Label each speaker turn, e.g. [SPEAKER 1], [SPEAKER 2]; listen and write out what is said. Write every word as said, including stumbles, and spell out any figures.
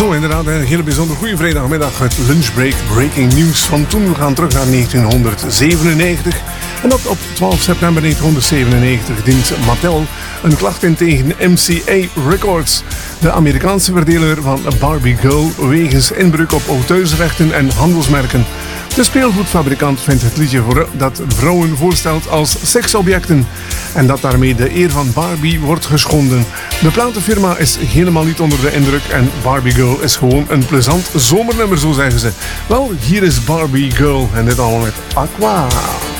[SPEAKER 1] Zo, inderdaad, een hele bijzonder goede vrijdagmiddag. Het lunchbreak breaking news van toen. We gaan terug naar negentienhonderdzevenennegentig. En dat op twaalf september negentienhonderdzevenennegentig dient Mattel een klacht in tegen M C A Records, de Amerikaanse verdeler van Barbie Girl, wegens inbreuk op auteursrechten en handelsmerken. De speelgoedfabrikant vindt het liedje voor dat vrouwen voorstelt als seksobjecten en dat daarmee de eer van Barbie wordt geschonden. De platenfirma is helemaal niet onder de indruk en Barbie Girl is gewoon een plezant zomernummer, zo zeggen ze. Wel, hier is Barbie Girl en dit allemaal met Aqua.